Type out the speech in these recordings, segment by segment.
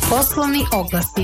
Poslovni oglasi.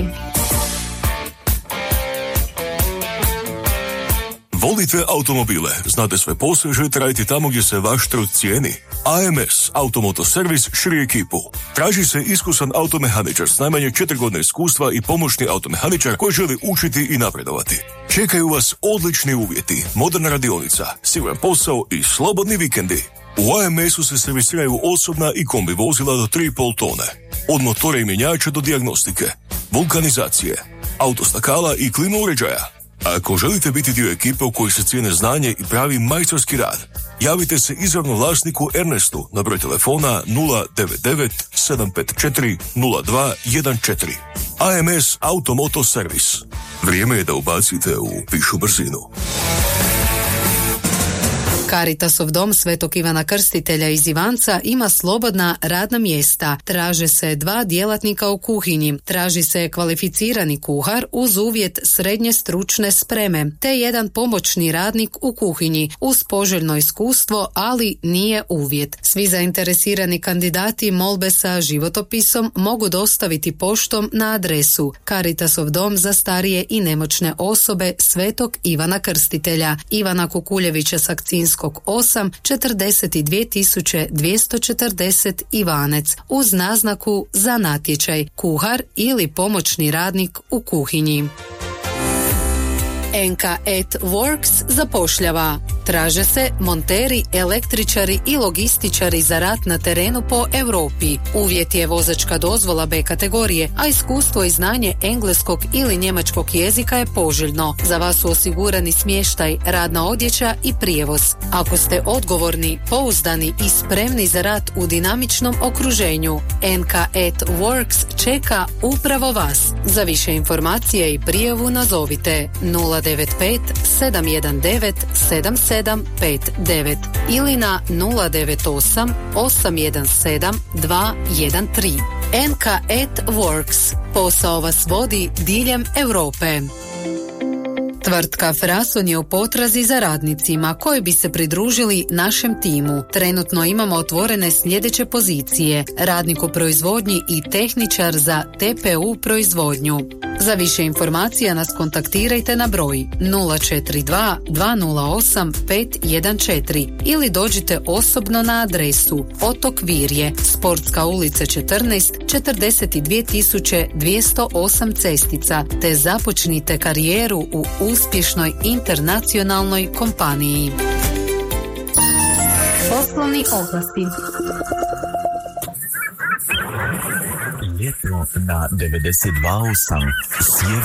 Volite automobile, znate sve posle, želite raditi tamo gdje se vaš trud cijeni? AMS Automoto Servis širi ekipu. Traži se iskusan automehaničar s najmanje 4 godine iskustva i pomoćni automehaničar koji želi učiti i napredovati. Čekaju vas odlični uvjeti, moderna radionica, siguran posao i slobodni vikendi. U AMS-u se servisiraju osobna i kombi vozila do 3,5 tone. Od motora i mjenjača do dijagnostike, vulkanizacije, autostakala i klima uređaja. Ako želite biti dio ekipe u kojoj se cijene znanje i pravi majstorski rad, javite se izravno vlasniku Ernestu na broj telefona 099 754 0214. AMS Automoto Servis. Vrijeme je da ubacite u višu brzinu. Caritasov dom Svetog Ivana Krstitelja iz Ivanca ima slobodna radna mjesta. Traže se 2 djelatnika u kuhinji. Traži se kvalificirani kuhar uz uvjet srednje stručne spreme, te 1 pomoćni radnik u kuhinji uz poželjno iskustvo, ali nije uvjet. Svi zainteresirani kandidati molbe sa životopisom mogu dostaviti poštom na adresu Caritasov dom za starije i nemoćne osobe Svetog Ivana Krstitelja, Ivana Kukuljevića Sakcinskog 8, 42.240 Ivanec, uz naznaku za natječaj kuhar ili pomoćni radnik u kuhinji. NK at Works zapošljava. Traže se monteri, električari i logističari za rad na terenu po Europi. Uvjet je vozačka dozvola B kategorije, a iskustvo i znanje engleskog ili njemačkog jezika je poželjno. Za vas su osigurani smještaj, radna odjeća i prijevoz. Ako ste odgovorni, pouzdani i spremni za rad u dinamičnom okruženju, NK at Works čeka upravo vas. Za više informacije i prijavu nazovite 095 719 7759 ili na 098 817 213. NK at Works. Posao vas vodi diljem Europe. Tvrtka Frason je u potrazi za radnicima koji bi se pridružili našem timu. Trenutno imamo otvorene sljedeće pozicije: radnik u proizvodnji i tehničar za TPU proizvodnju. Za više informacija nas kontaktirajte na broj 042 208 514 ili dođite osobno na adresu Otok Virje, Sportska ulica 14, 42.208 Cestica, te započnite karijeru u uspješnoj internacionalnoj kompaniji. Poslovni oglasi. Ljetno na 92.8 Sjever